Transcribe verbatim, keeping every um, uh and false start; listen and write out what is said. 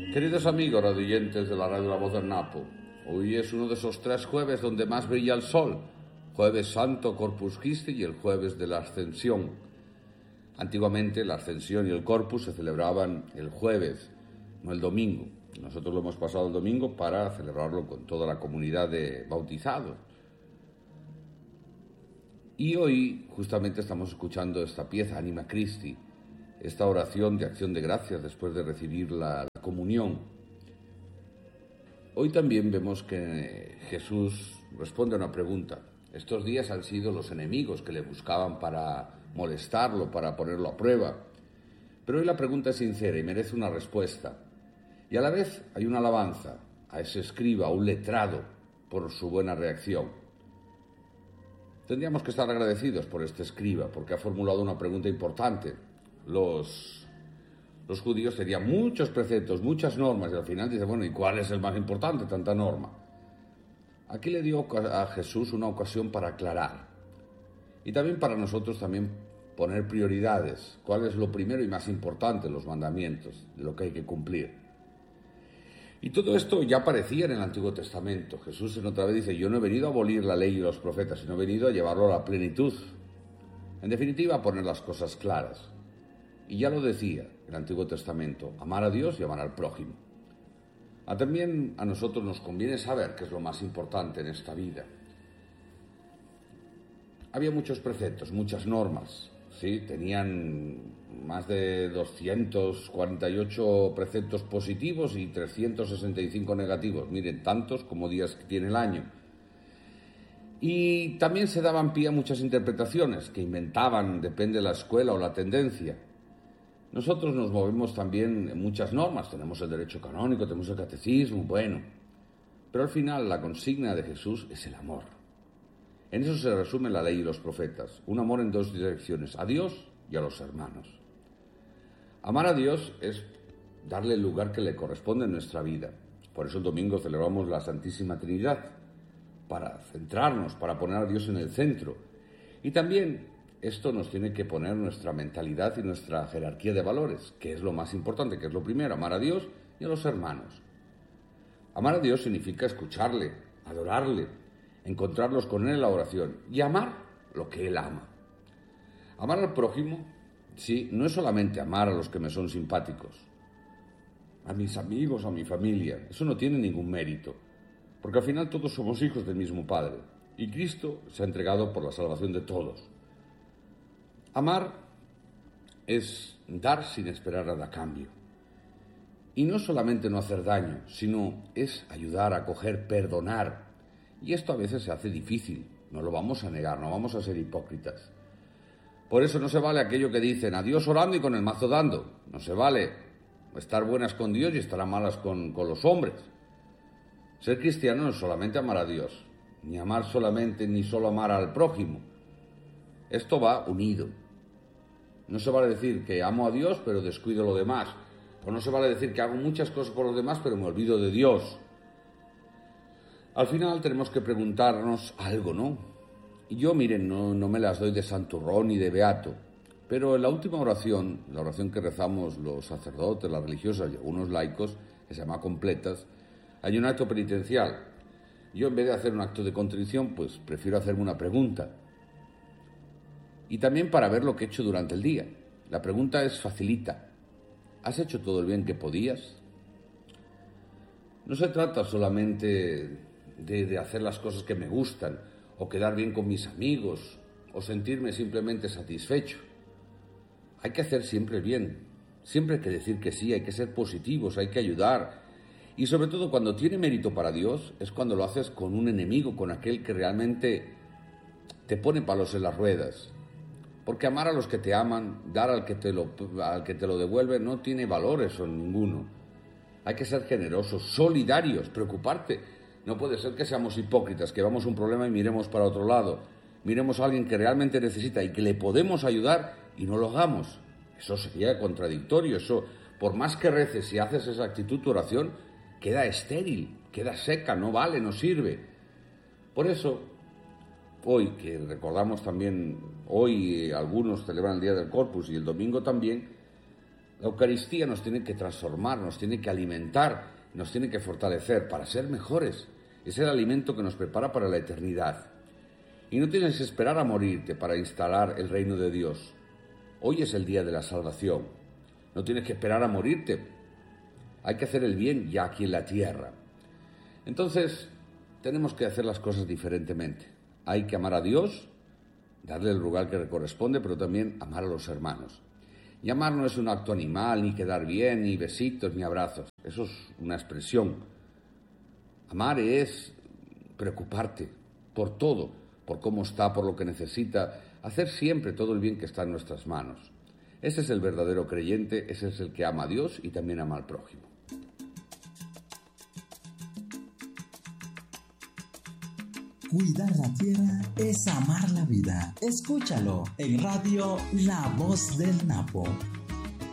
Queridos amigos radioyentes de la radio La Voz del Napo, hoy es uno de esos tres jueves donde más brilla el sol, Jueves Santo, Corpus Christi y el Jueves de la Ascensión. Antiguamente la Ascensión y el Corpus se celebraban el jueves, no el domingo. Nosotros lo hemos pasado el domingo para celebrarlo con toda la comunidad de bautizados. Y hoy justamente estamos escuchando esta pieza, Anima Christi, esta oración de acción de gracias después de recibir la, la comunión. Hoy también vemos que Jesús responde a una pregunta. Estos días han sido los enemigos que le buscaban para molestarlo, para ponerlo a prueba. Pero hoy la pregunta es sincera y merece una respuesta. Y a la vez hay una alabanza a ese escriba, a un letrado, por su buena reacción. Tendríamos que estar agradecidos por este escriba, porque ha formulado una pregunta importante. Los, los judíos tenían muchos preceptos, muchas normas, y al final dice, bueno, ¿y cuál es el más importante, tanta norma? Aquí le dio a Jesús una ocasión para aclarar. Y también para nosotros también poner prioridades. ¿Cuál es lo primero y más importante, los mandamientos, de lo que hay que cumplir? Y todo esto ya aparecía en el Antiguo Testamento. Jesús en otra vez dice, yo no he venido a abolir la ley y los profetas, sino he venido a llevarlo a la plenitud. En definitiva, a poner las cosas claras. Y ya lo decía el Antiguo Testamento, amar a Dios y amar al prójimo. A también a nosotros nos conviene saber qué es lo más importante en esta vida. Había muchos preceptos, muchas normas, ¿sí? Tenían más de doscientos cuarenta y ocho preceptos positivos y trescientos sesenta y cinco negativos. Miren, tantos como días que tiene el año. Y también se daban pie a muchas interpretaciones que inventaban, depende de la escuela o la tendencia. Nosotros nos movemos también en muchas normas, tenemos el derecho canónico, tenemos el catecismo, bueno. Pero al final la consigna de Jesús es el amor. En eso se resume la ley y los profetas, un amor en dos direcciones, a Dios y a los hermanos. Amar a Dios es darle el lugar que le corresponde en nuestra vida. Por eso el domingo celebramos la Santísima Trinidad, para centrarnos, para poner a Dios en el centro. Y también esto nos tiene que poner nuestra mentalidad y nuestra jerarquía de valores, que es lo más importante, que es lo primero, amar a Dios y a los hermanos. Amar a Dios significa escucharle, adorarle, encontrarlos con Él en la oración y amar lo que Él ama. Amar al prójimo, sí, no es solamente amar a los que me son simpáticos, a mis amigos, a mi familia, eso no tiene ningún mérito, porque al final todos somos hijos del mismo Padre y Cristo se ha entregado por la salvación de todos. Amar es dar sin esperar nada a cambio. Y no solamente no hacer daño, sino es ayudar, acoger, perdonar. Y esto a veces se hace difícil, no lo vamos a negar, no vamos a ser hipócritas. Por eso no se vale aquello que dicen, a Dios orando y con el mazo dando. No se vale estar buenas con Dios y estar a malas con, con los hombres. Ser cristiano no es solamente amar a Dios, ni amar solamente, ni solo amar al prójimo. Esto va unido. No se vale decir que amo a Dios pero descuido lo demás. O no se vale decir que hago muchas cosas por los demás pero me olvido de Dios. Al final tenemos que preguntarnos algo, ¿no? Y yo, miren, no, no me las doy de santurrón ni de beato. Pero en la última oración, la oración que rezamos los sacerdotes, las religiosas y algunos laicos, que se llama completas, hay un acto penitencial. Yo en vez de hacer un acto de contrición, pues prefiero hacerme una pregunta. Y también para ver lo que he hecho durante el día. La pregunta es facilita. ¿Has hecho todo el bien que podías? No se trata solamente de, de hacer las cosas que me gustan, o quedar bien con mis amigos, o sentirme simplemente satisfecho. Hay que hacer siempre el bien. Siempre hay que decir que sí, hay que ser positivos, hay que ayudar. Y sobre todo cuando tiene mérito para Dios, es cuando lo haces con un enemigo, con aquel que realmente te pone palos en las ruedas. Porque amar a los que te aman, dar al que te lo, al que te lo devuelve, no tiene valor eso ninguno. Hay que ser generosos, solidarios, preocuparte. No puede ser que seamos hipócritas, que veamos un problema y miremos para otro lado. Miremos a alguien que realmente necesita y que le podemos ayudar y no lo hagamos. Eso sería contradictorio. Eso, por más que reces y haces esa actitud, tu oración queda estéril, queda seca, no vale, no sirve. Por eso, hoy, que recordamos también, hoy algunos celebran el Día del Corpus y el domingo también, La Eucaristía nos tiene que transformar, nos tiene que alimentar, nos tiene que fortalecer para ser mejores. Es el alimento que nos prepara para la eternidad. Y no tienes que esperar a morirte para instalar el reino de Dios. Hoy es el día de la salvación. No tienes que esperar a morirte. Hay que hacer el bien ya aquí en la tierra. Entonces, tenemos que hacer las cosas diferentemente. Hay que amar a Dios, darle el lugar que le corresponde, pero también amar a los hermanos. Y amar no es un acto animal, ni quedar bien, ni besitos, ni abrazos. Eso es una expresión. Amar es preocuparte por todo, por cómo está, por lo que necesita, hacer siempre todo el bien que está en nuestras manos. Ese es el verdadero creyente, ese es el que ama a Dios y también ama al prójimo. Cuidar la tierra es amar la vida. Escúchalo en Radio La Voz del Napo.